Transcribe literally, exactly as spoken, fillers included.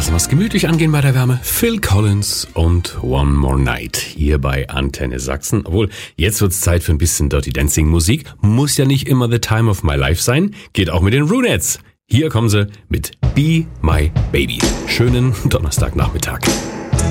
Lassen wir es gemütlich angehen bei der Wärme. Phil Collins und One More Night hier bei Antenne Sachsen. Obwohl, jetzt wird's Zeit für ein bisschen Dirty Dancing Musik. Muss ja nicht immer The Time of My Life sein. Geht auch mit den Runettes. Hier kommen sie mit Be My Baby. Schönen Donnerstagnachmittag.